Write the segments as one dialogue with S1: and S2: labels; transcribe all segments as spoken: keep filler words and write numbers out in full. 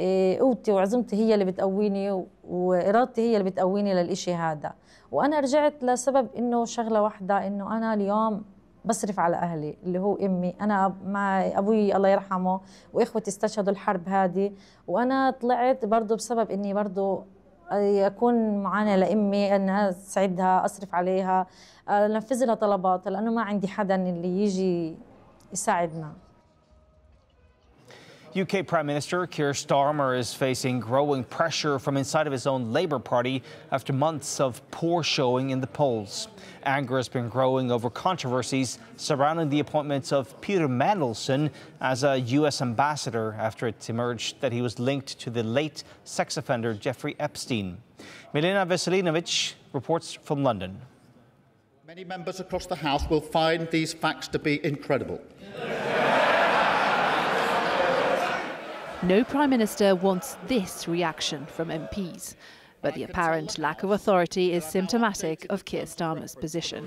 S1: إيه قوتي وعزمتي هي اللي بتقويني وإرادتي هي اللي بتقويني للإشي هذا. وأنا رجعت لسبب إنه شغلة واحدة، إنه أنا اليوم بصرف على أهلي اللي هو أمي. أنا مع أبوي الله يرحمه وإخوتي استشهدوا الحرب هذه، وأنا طلعت برضو بسبب إني برضو أكون معانا لأمي، أنها تسعدها، أصرف عليها، أنفذ لها طلباتها، لأنه ما عندي حدا اللي يجي يساعدنا.
S2: U K Prime Minister Keir Starmer is facing growing pressure from inside of his own Labour Party after months of poor showing in the polls. Anger has been growing over controversies surrounding the appointment of Peter Mandelson as a U S ambassador after it emerged that he was linked to the late sex offender Jeffrey Epstein. Milena Veselinovic reports from London.
S3: Many members across the House will find these facts to be incredible.
S4: No Prime Minister wants this reaction from M Ps, but the apparent lack of authority is symptomatic of Keir Starmer's position.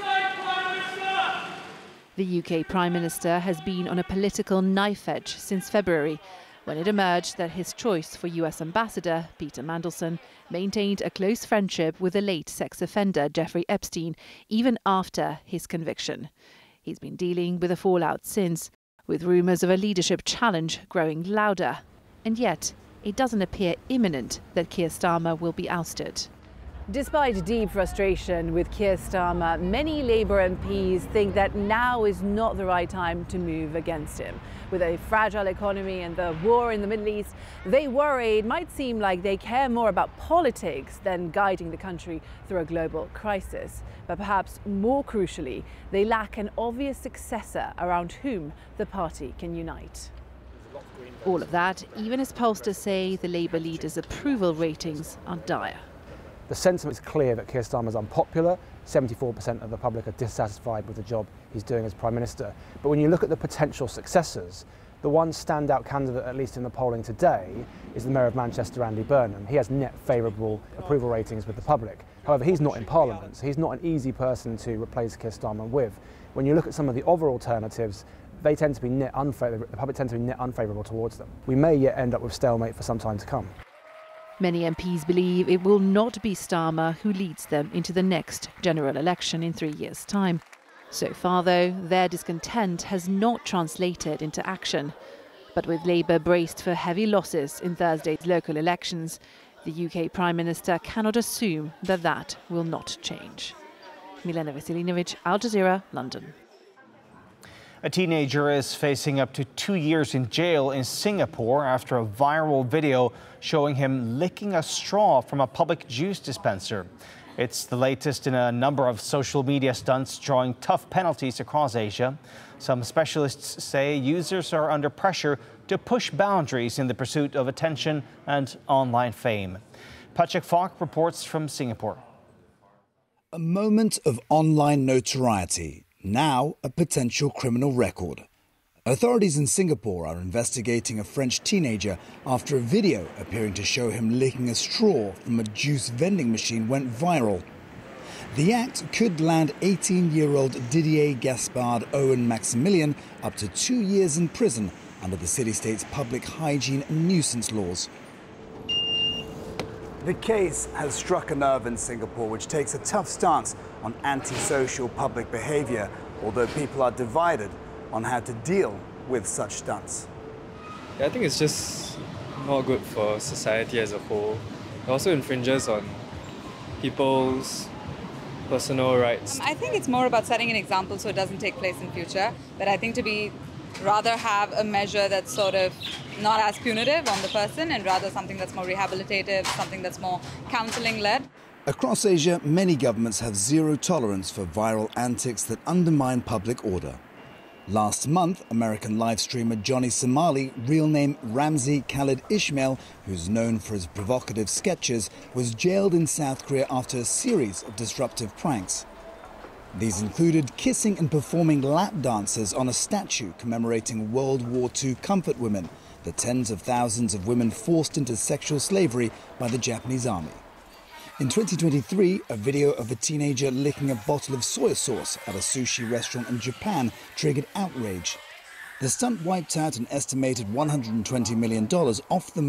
S4: The U K Prime Minister has been on a political knife edge since February, when it emerged that his choice for U S Ambassador, Peter Mandelson, maintained a close friendship with the late sex offender Jeffrey Epstein, even after his conviction. He's been dealing with the fallout since, with rumours of a leadership challenge growing louder. And yet, it doesn't appear imminent that Keir Starmer will be ousted. Despite deep frustration with Keir Starmer, many Labour M Ps think that now is not the right time to move against him. With a fragile economy and the war in the Middle East, they worry it might seem like they care more about politics than guiding the country through a global crisis. But perhaps more crucially, they lack an obvious successor around whom the party can unite. All of that, even as pollsters say the Labour leader's approval ratings are dire.
S5: The sentiment is clear that Keir Starmer is unpopular. seventy-four percent of the public are dissatisfied with the job he's doing as Prime Minister. But when you look at the potential successors, the one standout candidate, at least in the polling today, is the Mayor of Manchester, Andy Burnham. He has net favourable approval ratings with the public. However, he's not in Parliament, so he's not an easy person to replace Keir Starmer with. When you look at some of the other alternatives, they tend to be net unfavourable, the public tend to be net unfavourable towards them. We may yet end up with stalemate for some time to come.
S4: Many M Ps believe it will not be Starmer who leads them into the next general election in three years' time. So far, though, their discontent has not translated into action. But with Labour braced for heavy losses in Thursday's local elections, the U K Prime Minister cannot assume that that will not change. Milena Veselinovic, Al Jazeera, London.
S2: A teenager is facing up to two years in jail in Singapore after a viral video showing him licking a straw from a public juice dispenser. It's the latest in a number of social media stunts drawing tough penalties across Asia. Some specialists say users are under pressure to push boundaries in the pursuit of attention and online fame. Pachak Fok reports from Singapore.
S6: A moment of online notoriety. Now a potential criminal record. Authorities in Singapore are investigating a French teenager after a video appearing to show him licking a straw from a juice vending machine went viral. The act could land eighteen-year-old Didier Gaspard Owen Maximilian up to two years in prison under the city-state's public hygiene and nuisance laws. The case has struck a nerve in Singapore, which takes a tough stance on antisocial public behaviour, although people are divided on how to deal with such stunts.
S7: Yeah, I think it's just not good for society as a whole. It also infringes on people's personal rights.
S8: I think it's more about setting an example so it doesn't take place in future, but I think to be rather have a measure that's sort of not as punitive on the person and rather something that's more rehabilitative, something that's more counselling-led.
S6: Across Asia, many governments have zero tolerance for viral antics that undermine public order. Last month, American live streamer Johnny Somali, real name Ramzi Khalid Ismail, who's known for his provocative sketches, was jailed in South Korea after a series of disruptive pranks. These included kissing and performing lap dances on a statue commemorating World War Two comfort women, the tens of thousands of women forced into sexual slavery by the Japanese army. In twenty twenty-three, a video of a teenager licking a bottle of soy sauce at a sushi restaurant in Japan triggered outrage. The stunt wiped out an estimated one hundred twenty million dollars off the